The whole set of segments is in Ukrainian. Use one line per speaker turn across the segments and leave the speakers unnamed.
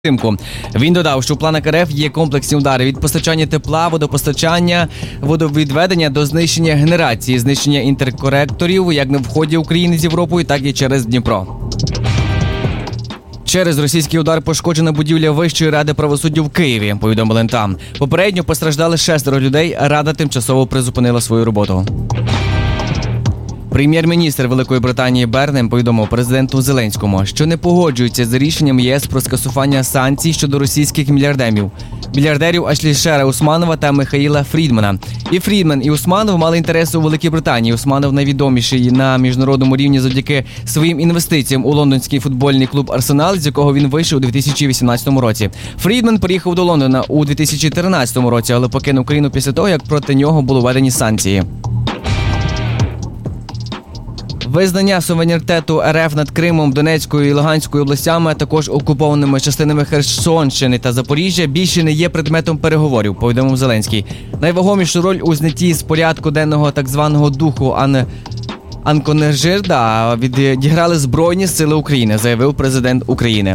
підтримку. Він додав, що у планах РФ є комплексні удари від постачання тепла, водопостачання, водовідведення до знищення генерації, знищення інтерконекторів як на вході України з Європою, так і через Дніпро. Через російський удар пошкоджена будівля Вищої ради правосуддя в Києві, повідомили там. Попередньо постраждали 6 людей, рада тимчасово призупинила свою роботу. Прем'єр-міністр Великої Британії Бернем повідомив президенту Зеленському, що не погоджується з рішенням ЄС про скасування санкцій щодо російських мільярдерів Ашлішера Усманова та Михаїла Фрідмана. І Фрідман, і Усманов мали інтереси у Великій Британії. Усманов найвідоміший на міжнародному рівні завдяки своїм інвестиціям у лондонський футбольний клуб «Арсенал», з якого він вийшов у 2018 році. Фрідман приїхав до Лондона у 2013 році, але покинув країну після того, як проти нього були введені санкції. Визнання суверенітету РФ над Кримом, Донецькою і Луганською областями, а також окупованими частинами Херсонщини та Запоріжжя більше не є предметом переговорів, повідомив Зеленський. Найвагомішу роль у знятті з порядку денного так званого духу Анконежирда відіграли Збройні сили України, заявив президент України.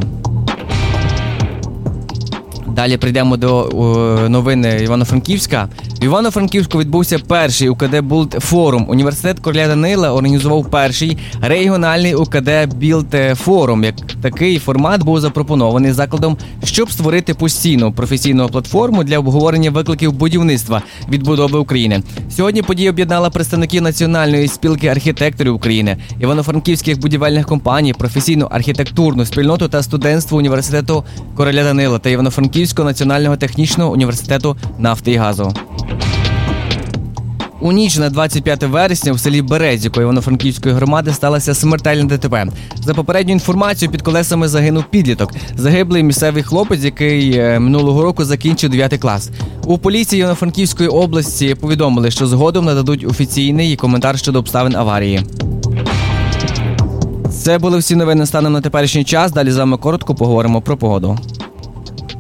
Далі прийдемо до новин Івано-Франківська. В Івано-Франківську відбувся перший УКД Білд-форум. Університет короля Данила організував перший регіональний УКД Білд-форум. Як такий формат був запропонований закладом, щоб створити постійну професійну платформу для обговорення викликів будівництва відбудови України. Сьогодні подія об'єднала представників Національної спілки архітекторів України, івано-франківських будівельних компаній, професійну архітектурну спільноту та студентство університету короля Данила та Івано-Франківського національного технічного університету нафти і газу. У ніч на 25 вересня в селі Березіко Івано-Франківської громади сталося смертельне ДТП. За попередньою інформацією, під колесами загинув підліток. Загиблий місцевий хлопець, який минулого року закінчив 9 клас. У поліції Івано-Франківської області повідомили, що згодом нададуть офіційний коментар щодо обставин аварії. Це були всі новини станом на теперішній час. Далі з вами коротко поговоримо про погоду.